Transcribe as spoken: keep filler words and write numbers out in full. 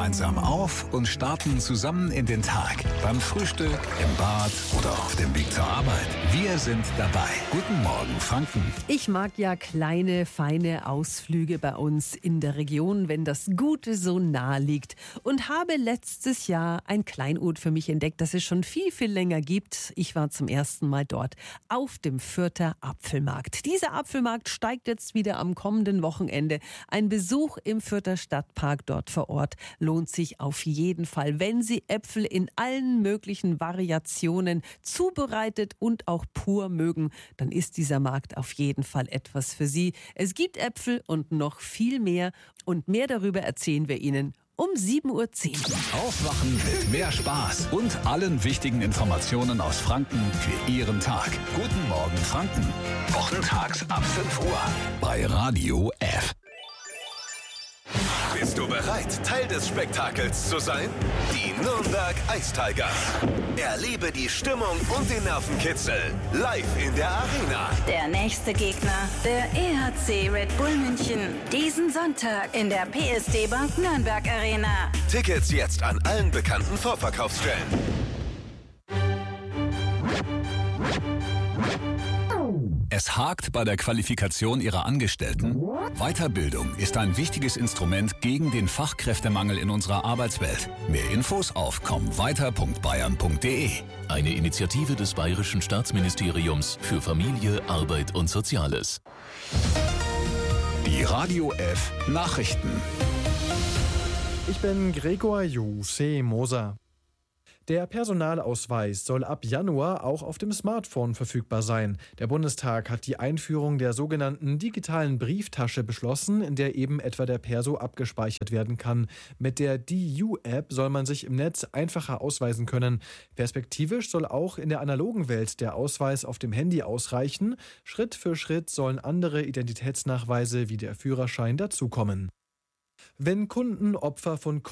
gemeinsam auf und starten zusammen in den Tag. Beim Frühstück, im Bad oder auf dem Weg zur Arbeit. Wir sind dabei. Guten Morgen, Franken. Ich mag ja kleine, feine Ausflüge bei uns in der Region, wenn das Gute so nah liegt. Und habe letztes Jahr ein Kleinod für mich entdeckt, das es schon viel, viel länger gibt. Ich war zum ersten Mal dort auf dem Fürther Apfelmarkt. Dieser Apfelmarkt steigt jetzt wieder am kommenden Wochenende. Ein Besuch im Fürther Stadtpark dort vor Ort lohnt sich auf jeden Fall, wenn Sie Äpfel in allen möglichen Variationen zubereitet und auch pur mögen, dann ist dieser Markt auf jeden Fall etwas für Sie. Es gibt Äpfel und noch viel mehr und mehr darüber erzählen wir Ihnen um sieben Uhr zehn. Aufwachen mit mehr Spaß und allen wichtigen Informationen aus Franken für Ihren Tag. Guten Morgen, Franken. Wochentags ab fünf Uhr bei Radio F. Bist du bereit, Teil des Spektakels zu sein? Die Nürnberg Ice Tigers. Erlebe die Stimmung und den Nervenkitzel live in der Arena. Der nächste Gegner, der E H C Red Bull München. Diesen Sonntag in der P S D Bank Nürnberg Arena. Tickets jetzt an allen bekannten Vorverkaufsstellen. Es hakt bei der Qualifikation Ihrer Angestellten? Weiterbildung ist ein wichtiges Instrument gegen den Fachkräftemangel in unserer Arbeitswelt. Mehr Infos auf komm weiter punkt bayern punkt de. Eine Initiative des Bayerischen Staatsministeriums für Familie, Arbeit und Soziales. Die Radio F Nachrichten. Ich bin Gregor Juse Moser. Der Personalausweis soll ab Januar auch auf dem Smartphone verfügbar sein. Der Bundestag hat die Einführung der sogenannten digitalen Brieftasche beschlossen, in der eben etwa der Perso abgespeichert werden kann. Mit der D U-App soll man sich im Netz einfacher ausweisen können. Perspektivisch soll auch in der analogen Welt der Ausweis auf dem Handy ausreichen. Schritt für Schritt sollen andere Identitätsnachweise wie der Führerschein dazukommen. Wenn Kunden Opfer von